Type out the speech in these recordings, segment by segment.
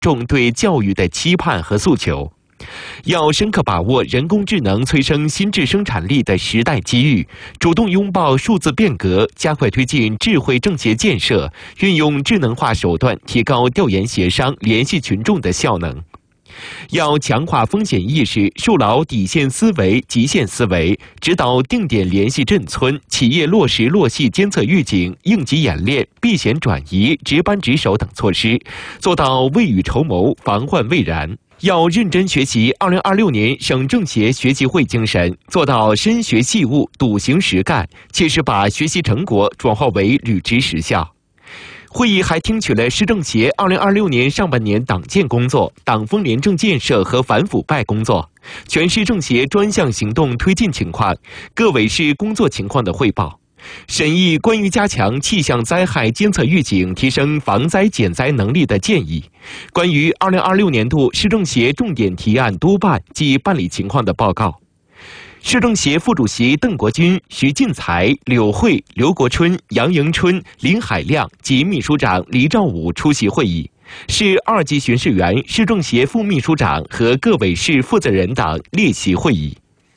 众对教育的期盼和诉求。要深刻把握人工智能催生新质生产力的时代机遇，主动拥抱数字变革，加快推进智慧政协建设，运用智能化手段提高调研协商、联系群众的效能。要强化风险意识，树牢底线思维、极限思维，指导定点联系镇村，企业落实落细监测预警、应急演练、避险转移、值班值守等措施，做到未雨绸缪、防患未然。要认真学习2026年省政协学习会精神，做到深学细悟、笃行实干，切实把学习成果转化为履职实效。会议还听取了市政协2026年上半年党建工作、党风廉政建设和反腐败工作、全市政协专项行动推进情况、各委市工作情况的汇报。审议关于加强气象灾害监测预警、提升防灾减灾能力的建议，关于2026年度市政协重点提案督办及办理情况的报告。市政协副主席邓国军、徐进才、柳慧、刘国春、杨迎春、林海亮及秘书长黎兆武出席会议。市2级巡视员、市政协副秘书长和各委市负责人等列席会议。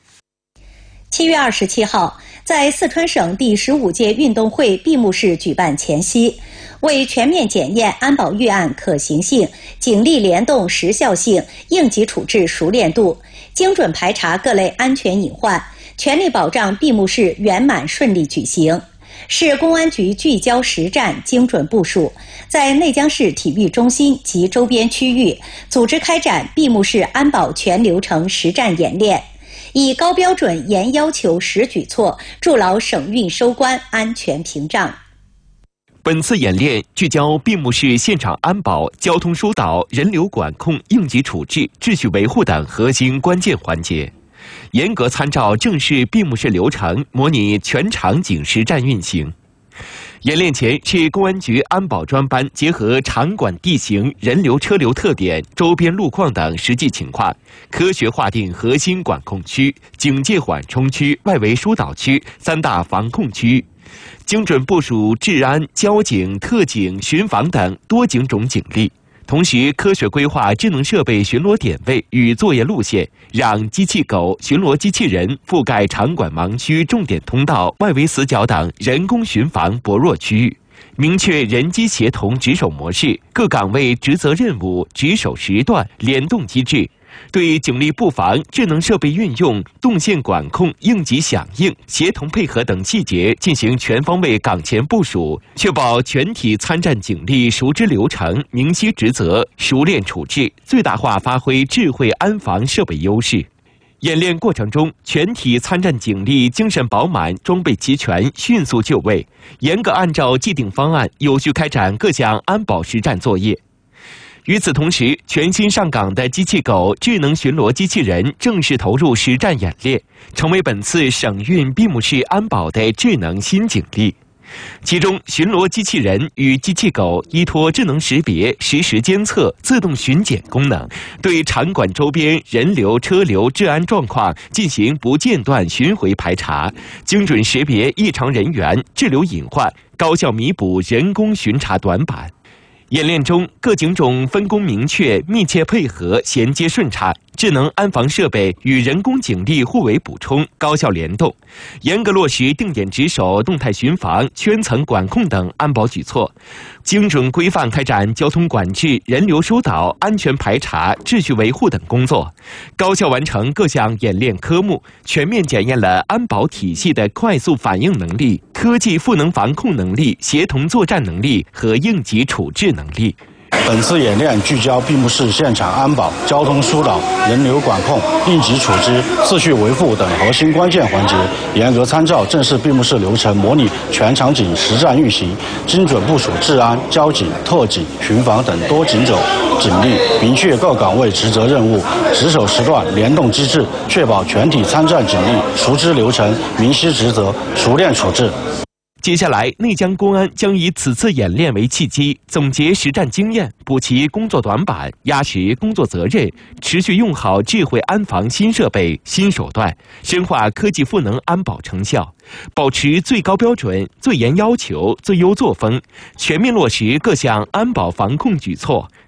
7月27号，在四川省第15届运动会闭幕式举办前夕，为全面检验安保预案可行性、警力联动时效性、应急处置熟练度，精准排查各类安全隐患，全力保障闭幕式圆满顺利举行。市公安局聚焦实战，精准部署，在内江市体育中心及周边区域组织开展闭幕式安保全流程实战演练，以高标准、严要求、实举措，筑牢省运收官安全屏障。 本次演练聚焦闭幕式现场安保、交通疏导、人流管控、应急处置、秩序维护等核心关键环节，严格参照正式闭幕式流程，模拟全场景实战运行。演练前，市公安局安保专班结合场馆地形、人流车流特点、周边路况等实际情况，科学划定核心管控区、警戒缓冲区、外围疏导区3大防控区，精准部署治安、交警、特警、巡防等多警种警力。同时，科学规划智能设备巡逻点位与作业路线，让机器狗、巡逻机器人覆盖场馆盲区、重点通道、外围死角等人工巡防薄弱区域，明确人机协同值守模式，各岗位职责任务、值守时段联动机制。对警力布防、智能设备运用、动线管控、应急响应、协同配合等细节进行全方位岗前部署，确保全体参战警力熟知流程、明晰职责、熟练处置，最大化发挥智慧安防设备优势。演练过程中，全体参战警力精神饱满、装备齐全，迅速就位，严格按照既定方案有序开展各项安保实战作业。与此同时，全新上岗的机器狗智能巡逻机器人正式投入实战演练，成为本次省运闭幕式安保的智能新警力。其中，巡逻机器人与机器狗依托智能识别、实时监测、自动巡检功能，对场馆周边人流、车流、治安状况进行不间断巡回排查，精准识别异常人员、滞留隐患，高效弥补人工巡查短板。演练中，各警种分工明确、密切配合、衔接顺畅，智能安防设备与人工警力互为补充、高效联动，严格落实定点值守、动态巡防、圈层管控等安保举措，精准规范开展交通管制、人流疏导、安全排查、秩序维护等工作，高效完成各项演练科目，全面检验了安保体系的快速反应能力、科技赋能防控能力、协同作战能力和应急处置能力。 本次演练聚焦闭幕式现场安保、交通疏导、人流管控、应急处置、秩序维护等核心关键环节，严格参照正式闭幕式流程，模拟全场景实战运行，精准部署治安、交警、特警、巡防等多警种警力，明确各岗位职责任务、值守时段联动机制，确保全体参战警力熟知流程、明晰职责、熟练处置。 接下来，内江公安将以此次演练为契机，总结实战经验，补齐工作短板，压实工作责任，持续用好智慧安防新设备、新手段，深化科技赋能安保成效，保持最高标准、最严要求、最优作风，全面落实各项安保防控举措，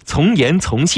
从严从细。